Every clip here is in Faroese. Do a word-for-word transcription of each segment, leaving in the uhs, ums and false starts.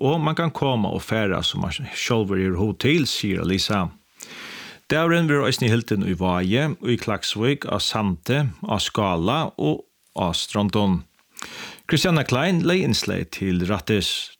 og man kan komme og fære som man selv er hod til, sier Lisa. Dævren vil også i Hilton i Vaje, og i Klaksvik, av Sante, av Skala og av Strandon. Christiana Klein lei innslag til Rattis.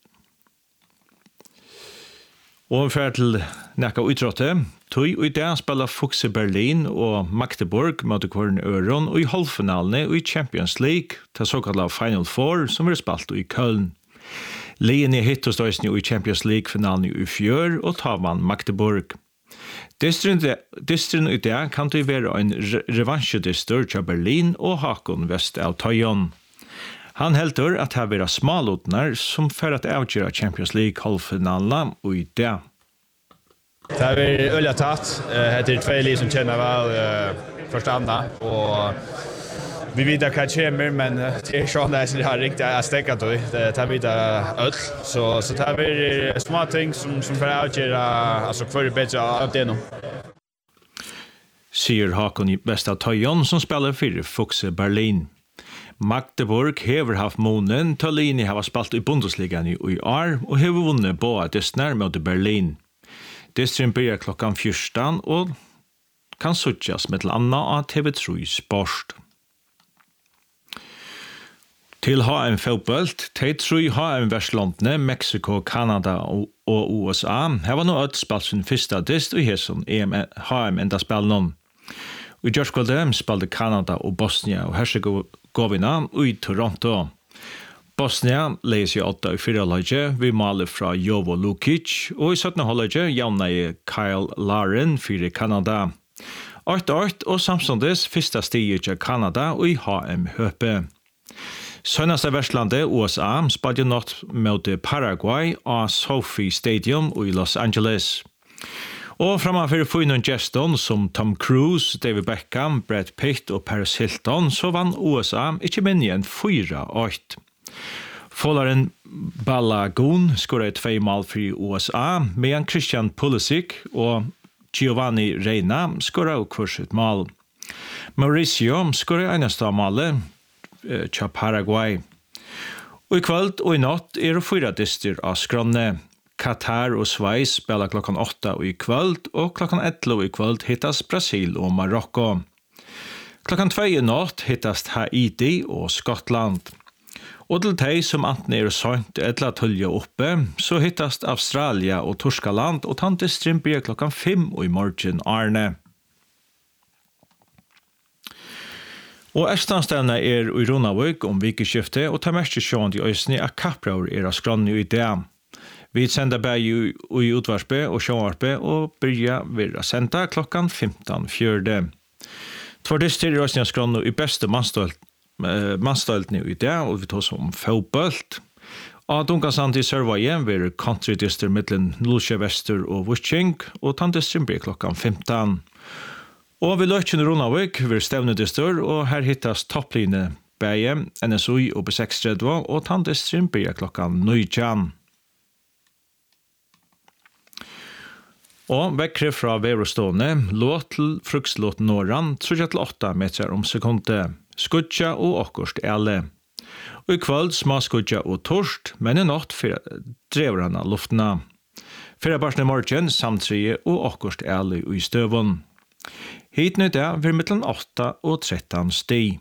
Og vi fer til nekka utrådte. Tøy og i dag spiller Fuchs i Berlin og Magdeburg mot Kvarn Øron og i halvfinalene og i Champions League til såkalt Final Four som er spilt i Köln. Lien er hitt hos døysene i Champions League-finalen i fjør og tar man Magdeburg. Distren i dag kan det være en revansjedistor til Berlin og Hakon vest av Tøyen. Han heldur at det er smalutnar som for at avgjøre Champions League-halvfinalene og i dag. Det har vi öliga tatt. Det är två liv som känner väl förstånda och vi vet att det kommer men det är så att det har riktigt att stäcka då. Det tar vi där öll så så tar vi små ting som som för att göra alltså för bättre av det nu. Sier Hakon i bästa Tøyen som spelar för Fuchs Berlin. Magdeburg hever haft månen Tallini har spalt i Bundesligaen i år og hever vunnet båda distner mot Berlin. Distrin börjar klockan fjorton och kan suttjas med anna av T V tre Sport. Til H M fotbollt, T tre H M Vestlandene, Mexico, Kanada og U S A har var nå ødt spalt sin første dist og hesson H M enda spillene. I Gjørskvalde spalte Kanada og Bosnia og Herzegovina i Toronto. Bosnia leser i åtta i fyra laget, vi maler fra Jovo Lukic, og i syttende laget javna i Kyle Lauren for Kanada. åtte åtte og samståndes første stiget til Kanada og i H M Høpe. Sønnaste Vestlandet, U S A, spalte nått mot Paraguay av Sophie Stadium i Los Angeles. Og framfor funnet geston som Tom Cruise, David Beckham, Brad Pitt og Paris Hilton, så vann U S A ikke minne enn fyra åtte. Follaren Balagun skorade två mål för U S A, medan Christian Pulisic och Giovanni Reina skorade kurset mål. Mauricio skorade enasta målet eh, till Paraguay. Och i kväll och i natt är det fyra dister av skronne. Qatar och Schweiz spelar klockan åtta och i kväll och klockan elva och i kväll hittas Brasil och Marocko. Klockan två i natt hittas Haiti och Skottland. Og til de som enten er sønt eller tølge oppe, så hittast Australia og Torskaland og tantestrim blir klokkan fem og i morgen Arne. Og Østlandstevne er i Ronavøk om vikeskiftet, og tar mest sjående i Østene at Kapraur er av skranne i det. Vi sender begge i utvarspe og sjåvarpe, og byrja vil sende klokkan femton fjörde. Tvårdist er i Østene skranne i beste mannstolt, mannstøltene i det, og vi tar som fotbollt. Og Dunkasand i Sørvaje vil country-dister mittelen Nulsjø Vester og Vushing, og tantestrim blir klokkan femton. Og vi løtjen Ronavik vil stevnedister, og her hittas toppline Beie, N S U og B seks tretti, og tantestrim blir klokkan nitton. Og vekkre fra Verostående, låt til frukslåt Norran, tre til åtta meter om sekundet. Skutja og okkurst ele. Og i kvöld små skutja og torst, men i natt drever han av luftene. Fyra barsne morgen, samtrie og okkurst ele i støvun. Hit nu det vil mittelen åtta og tretton sti.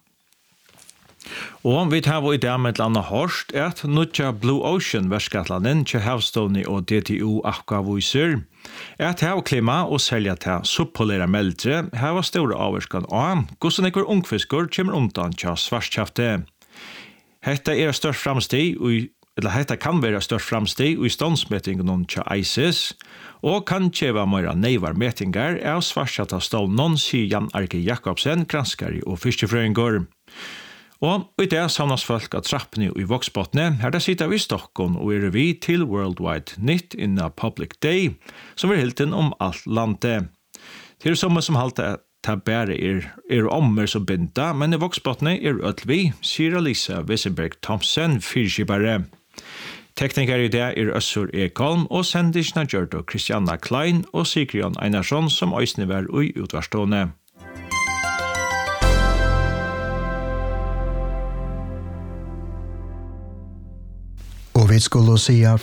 Og vi tar i dag med landa hårst at nutja Blue Ocean verskatlanen til Havstående og D T U akkaviser at her klima og selja til suppolera meldre her var store avvarskan av hvordan ekkur ungfiskor kommer undan til svarskjafte. Hetta er størst framsteg eller hetta kan være størst framsteg i ståndsmetingen til ISIS og kan kjeva møyra neivar metingar av svarskjafta stålen sier Jan Arke Jakobsen, granskari og fiskefrøyngår. Og i det savnas folk av trappene i Voksbotne, her det sitter vi i Stockholm og er vi til Worldwide Nytt inna Public Day, som er hilden om alt landet. Til sommer som halte at bare er, er ommer som binda, men i Voksbotne er ødel vi, sier Lisa Wesenberg Thomsen, fyrskipare. Tekniker i det er Øssur Ekholm og sendisna Gjørdo Christiana Klein og Sigrion Einarsson som øysnever og utvarstående. Og vi skulle si